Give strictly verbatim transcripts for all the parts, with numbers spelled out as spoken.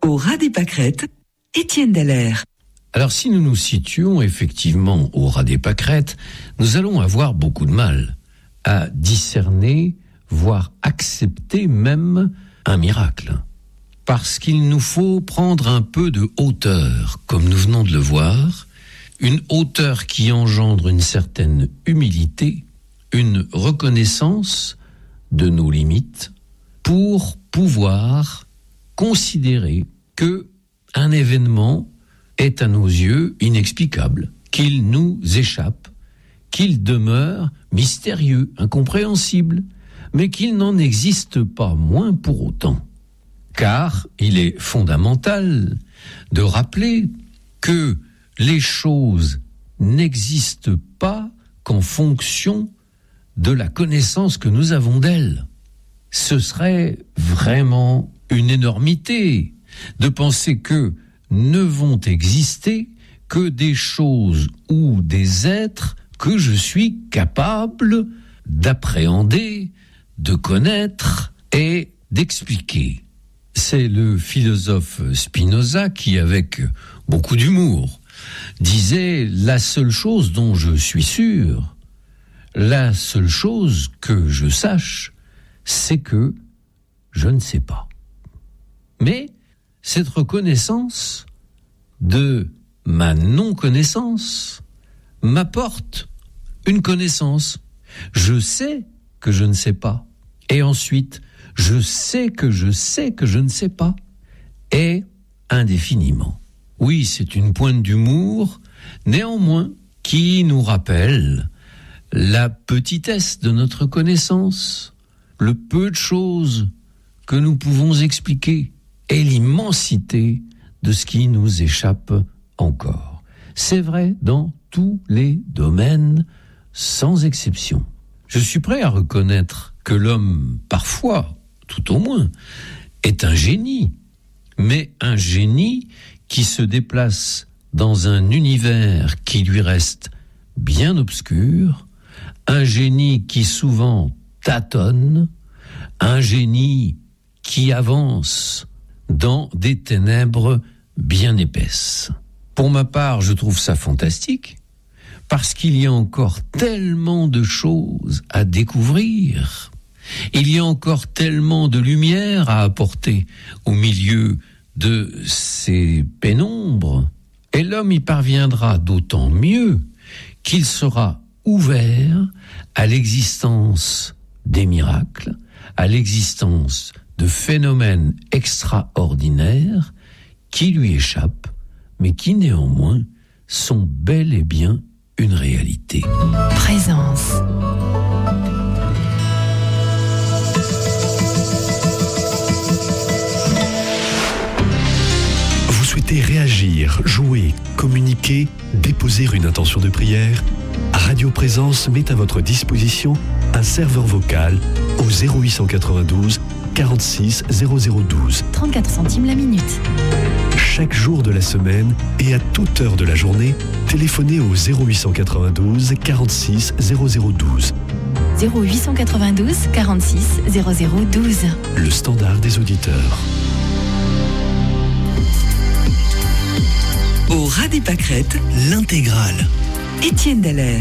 Au ras des pâquerettes, Étienne Dallaire. Alors si nous nous situons effectivement au ras des pâquerettes, nous allons avoir beaucoup de mal à discerner, voire accepter même un miracle. Parce qu'il nous faut prendre un peu de hauteur, comme nous venons de le voir, une hauteur qui engendre une certaine humilité, une reconnaissance de nos limites, pour pouvoir considérer que un événement est à nos yeux inexplicable, qu'il nous échappe, qu'il demeure mystérieux, incompréhensible, mais qu'il n'en existe pas moins pour autant. Car il est fondamental de rappeler que les choses n'existent pas qu'en fonction de la connaissance que nous avons d'elles. Ce serait vraiment une énormité de penser que ne vont exister que des choses ou des êtres que je suis capable d'appréhender, de connaître et d'expliquer. C'est le philosophe Spinoza qui, avec beaucoup d'humour, disait « La seule chose dont je suis sûr, la seule chose que je sache, c'est que je ne sais pas. » Mais cette reconnaissance de ma non-connaissance m'apporte une connaissance. Je sais que je ne sais pas. Et ensuite, je sais que je sais que je ne sais pas. Et indéfiniment. Oui, c'est une pointe d'humour, néanmoins, qui nous rappelle la petitesse de notre connaissance, le peu de choses que nous pouvons expliquer et l'immensité de ce qui nous échappe encore. C'est vrai dans tous les domaines, sans exception. Je suis prêt à reconnaître que l'homme, parfois, tout au moins, est un génie, mais un génie qui se déplace dans un univers qui lui reste bien obscur, un génie qui souvent tâtonne, un génie qui avance dans des ténèbres bien épaisses. Pour ma part, je trouve ça fantastique, parce qu'il y a encore tellement de choses à découvrir. Il y a encore tellement de lumière à apporter au milieu de ces pénombres. Et l'homme y parviendra d'autant mieux qu'il sera ouvert à l'existence des miracles, à l'existence de phénomènes extraordinaires qui lui échappent, mais qui néanmoins sont bel et bien une réalité. Présence. Vous souhaitez réagir, jouer, communiquer, déposer une intention de prière? Radio Présence met à votre disposition un serveur vocal au zéro huit cent quatre-vingt-douze quarante-six zéro zéro douze. trente-quatre centimes la minute. Chaque jour de la semaine et à toute heure de la journée, téléphonez au zéro huit cent quatre-vingt-douze quarante-six zéro zéro douze. zéro huit cent quatre-vingt-douze quarante-six zéro zéro douze. Le standard des auditeurs. Au ras des pâquerettes, L'intégrale. Étienne Dallaire.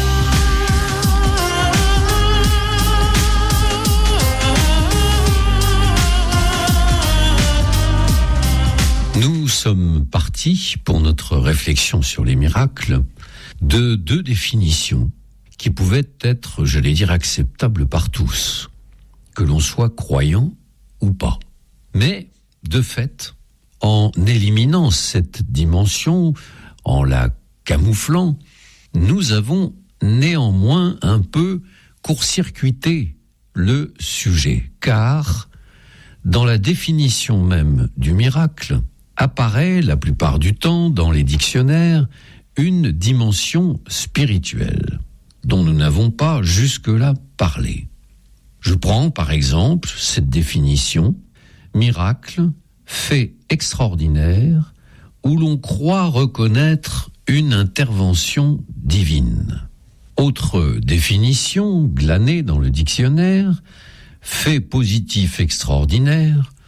Nous sommes partis pour notre réflexion sur les miracles de deux définitions qui pouvaient être, j'allais dire, acceptables par tous, que l'on soit croyant ou pas. Mais, de fait, en éliminant cette dimension, en la camouflant, nous avons néanmoins un peu court-circuité le sujet, car dans la définition même du miracle, apparaît la plupart du temps dans les dictionnaires une dimension spirituelle dont nous n'avons pas jusque-là parlé. Je prends par exemple cette définition, miracle, fait extraordinaire où l'on croit reconnaître une intervention divine. Autre définition glanée dans le dictionnaire, fait positif extraordinaire,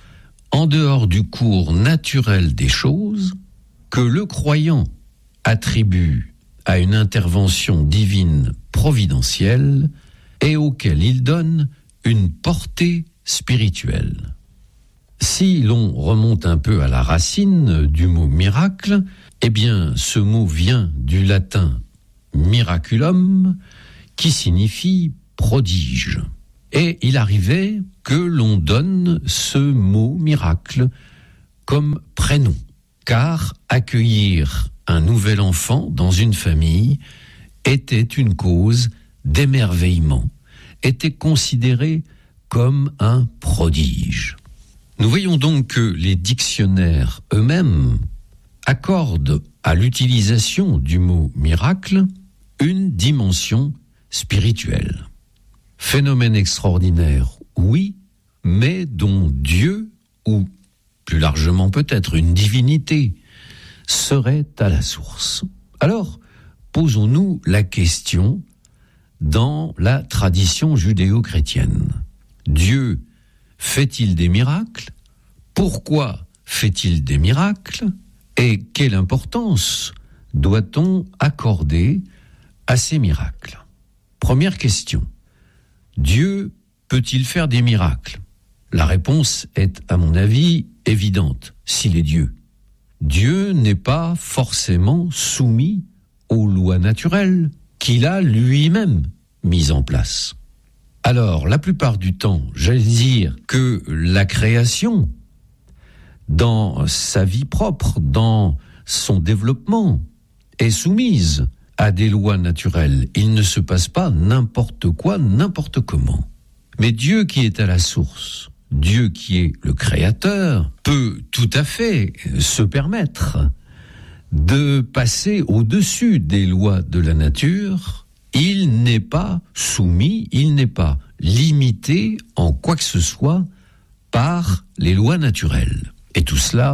en dehors du cours naturel des choses, que le croyant attribue à une intervention divine providentielle et auquel il donne une portée spirituelle. Si l'on remonte un peu à la racine du mot miracle, eh bien, ce mot vient du latin miraculum, qui signifie prodige. Et il arrivait que l'on donne ce mot miracle comme prénom, car accueillir un nouvel enfant dans une famille était une cause d'émerveillement, était considéré comme un prodige. Nous voyons donc que les dictionnaires eux-mêmes accordent à l'utilisation du mot miracle une dimension spirituelle. Phénomène extraordinaire, oui, mais dont Dieu, ou plus largement peut-être une divinité, serait à la source. Alors, posons-nous la question dans la tradition judéo-chrétienne. Dieu fait-il des miracles ? Pourquoi fait-il des miracles ? Et quelle importance doit-on accorder à ces miracles ? Première question. Dieu peut-il faire des miracles ? La réponse est, à mon avis, évidente, s'il est Dieu. Dieu n'est pas forcément soumis aux lois naturelles qu'il a lui-même mises en place. Alors, la plupart du temps, j'allais dire que la création, dans sa vie propre, dans son développement, est soumise à des lois naturelles. Il ne se passe pas n'importe quoi, n'importe comment. Mais Dieu qui est à la source, Dieu qui est le créateur, peut tout à fait se permettre de passer au-dessus des lois de la nature. Il n'est pas soumis, il n'est pas limité en quoi que ce soit par les lois naturelles. Et tout cela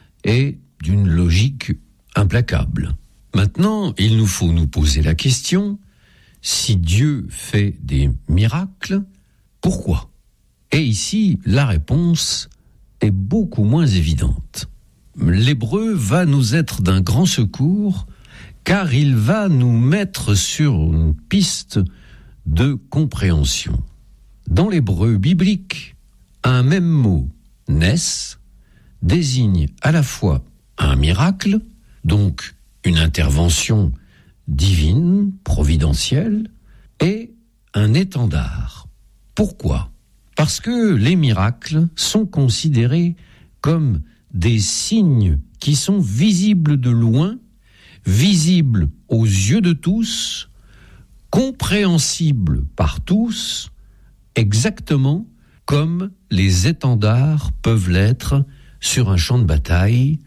est d'une logique implacable. Maintenant, il nous faut nous poser la question, si Dieu fait des miracles, pourquoi ? Et ici, la réponse est beaucoup moins évidente. L'hébreu va nous être d'un grand secours, car il va nous mettre sur une piste de compréhension. Dans l'hébreu biblique, un même mot, nes, désigne à la fois un miracle, donc une intervention divine, providentielle, et un étendard. Pourquoi ? Parce que les miracles sont considérés comme des signes qui sont visibles de loin, visibles aux yeux de tous, compréhensibles par tous, exactement comme les étendards peuvent l'être sur un champ de bataille,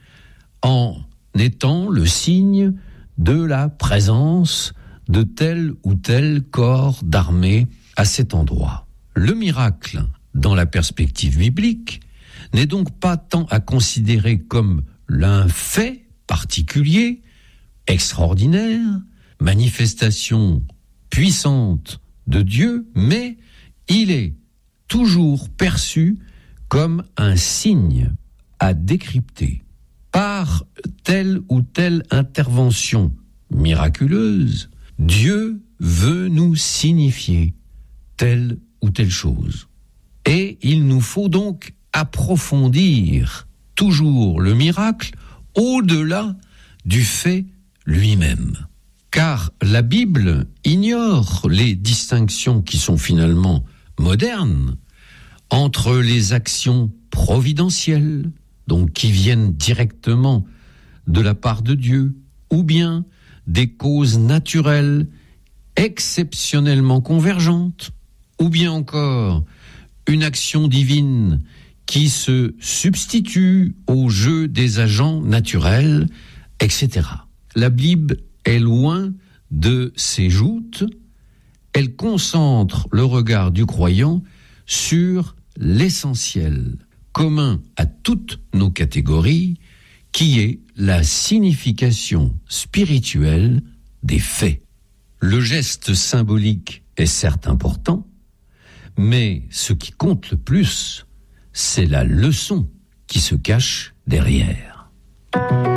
en étant le signe de la présence de tel ou tel corps d'armée à cet endroit. Le miracle, dans la perspective biblique, n'est donc pas tant à considérer comme un fait particulier, extraordinaire, manifestation puissante de Dieu, mais il est toujours perçu comme un signe à décrypter. Par telle ou telle intervention miraculeuse, Dieu veut nous signifier telle ou telle chose. Et il nous faut donc approfondir toujours le miracle au-delà du fait lui-même. Car la Bible ignore les distinctions qui sont finalement modernes entre les actions providentielles, donc qui viennent directement de la part de Dieu, ou bien des causes naturelles exceptionnellement convergentes, ou bien encore une action divine qui se substitue au jeu des agents naturels, et cetera. La Bible est loin de ces joutes, elle concentre le regard du croyant sur l'essentiel, commun à toutes nos catégories, qui est la signification spirituelle des faits. Le geste symbolique est certes important, mais ce qui compte le plus, c'est la leçon qui se cache derrière.